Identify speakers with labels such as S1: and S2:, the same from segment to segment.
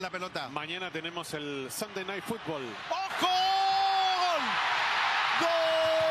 S1: La pelota.
S2: Mañana tenemos el Sunday Night Football.
S1: ¡Ojo! ¡Gol! ¡Gol!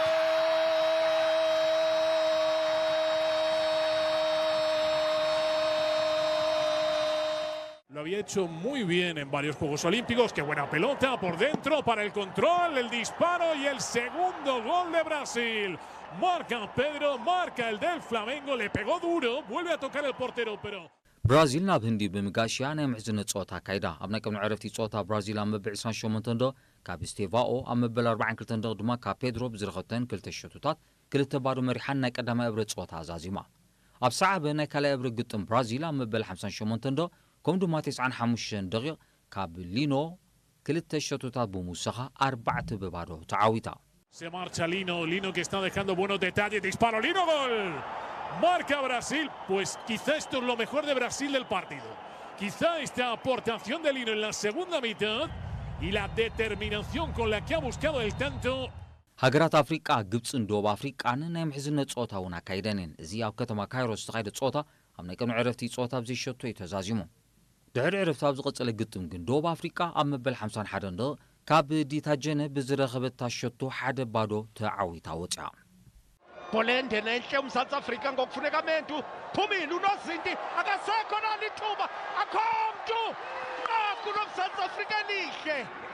S3: Lo había hecho muy bien en varios Juegos Olímpicos. Qué buena pelota por dentro para el control, el disparo y el segundo gol de Brasil. Marca Pedro, marca el del Flamengo, le pegó duro, vuelve a tocar el portero, pero...
S4: برازيل ناب هندي بمقاشيا ناي محزنة صوتا كايدا أبنا كم عرفتي صوتا برازيل أم بعسان شو منتندو كاب استيفاو أم بل 40 كلتندو دما كاب بيدرو بزرختن كلت الشتوتات كلت بارو مريحان ناي قدما إبرد صوتا زازيما أب ساعة بنا كلا إبرد قطن برازيل أم بل 50 شو منتندو كم دما 95 دقيق كاب لينو كلت الشتوتات بموسخة 4 ببارو تعاويتا.
S3: Se marcha Lino que está dejando buenos detalles, disparo, Lino, gol. Marca Brasil, pues quizá esto es lo mejor de Brasil del partido. Quizá esta aportación de Lino en la segunda mitad y la determinación con la que ha buscado el tanto.
S4: هاجرات أفريقيا جبتن دوب أفريقيا أنا نايم حزنة صوتا وناكايدنين زي أو كتما كايروس تقايد صوتا أم نكون عرفتي صوتا بزي شتو يتزازيمو دعر عرفت أبز قصة قطم جن دوب أفريقيا أم بال 50 حدن دو كاب دي تاجنة بزرخبت تاشتو حد بادو تعاوي تاوتشا
S5: Polente nenhle uMzantsi Afrika ngokufunekamentu phumile unozinti akasekho nalo ithuba akhomntu naku noMzantsi Afrika elihle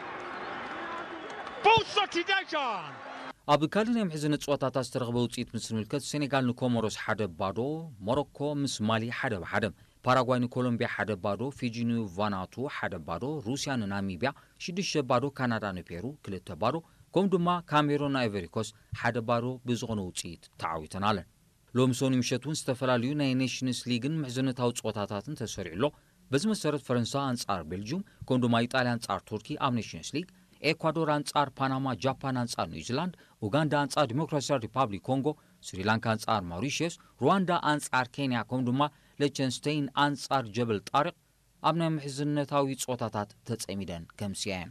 S5: Buso Tidajan
S4: أبو كالين يم حزن صوتا تسترغب وصيت مصر ملكت السنغال نكوموروس حد بادو موروكو مس مالي حد بحدم باراغواي نكولومبيا حد بادو فيجي فاناتو حد بادو روسيا ناميبيا شدش بادو كندا نبيرو كلت بادو كم دما كاميرون ايفريكوس حد بارو بزغن وصيت تعاويتنالن لوم سوني مشتون استفلاليو ناي نيشنز ليغن محزنتاو صوتاتاتن تسريعلو بز مسرت فرنسا انصار بلجيوم كم دما ايطاليا انصار تركي ام نيشنز ليغ إكوادور أنصار بنما جابان أنصار نيوزيلاند أوغندا أنصار ديمقراطية ريبابليك كونغو سريلانكا أنصار موريشيوس رواندا أنصار كينيا كومدوما ليتشنستين أنصار جبل طارق أبنا محزنتاوي صوتاتات تتصميدن كم سيام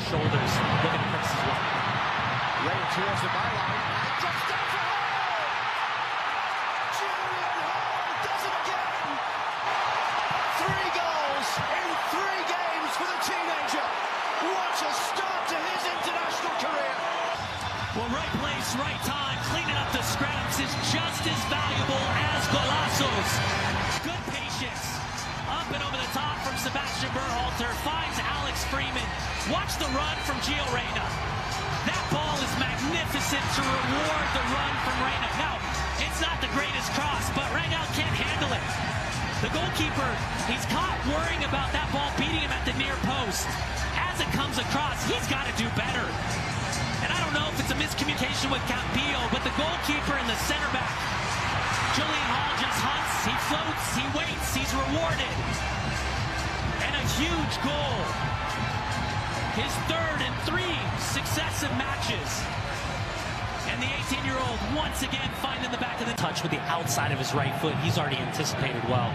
S5: What a start to his international career. Well, right place, right time. Cleaning up the scraps is just as valuable as golazos. Good patience. Up and over the top from Sebastian Berhalter. Finds Alex Freeman. Watch the run from Gio Reyna. That ball is magnificent to reward the run from Reyna. Now, it's not the greatest cross, but Reyna can't handle it. The goalkeeper, he's caught worrying about that ball beating him at the near post. As it comes across, he's got to do better. And I don't know if it's a miscommunication with Campillo, but the goalkeeper and the center back, Julian Hall just hunts, he floats, he waits, he's rewarded. And a huge goal. His third in 3 successive matches. And the 18-year-old once again finding the back of the touch with the outside of his right foot. He's already anticipated well.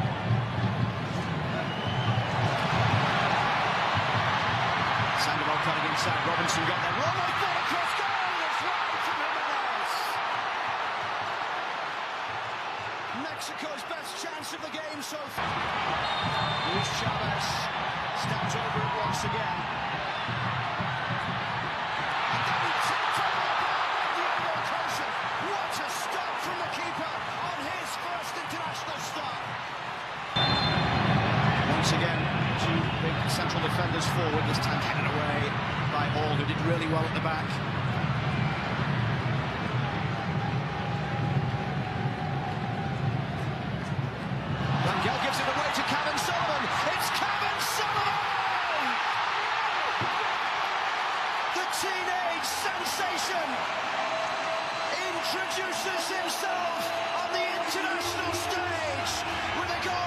S5: Sandoval cutting inside. Robinson got there. Romo ball across goal. It's right from Jimenez. Mexico's best chance of the game so far. Luis Chavez stands over it once again. What a stop from the keeper on his first international start. Once again, 2 big central defenders forward, this time headed away by Hall, who did really well at the back. Rangel gives it away to Kevin Sullivan. It's Kevin Sullivan! The teenage sensation introduces himself on the international stage with a goal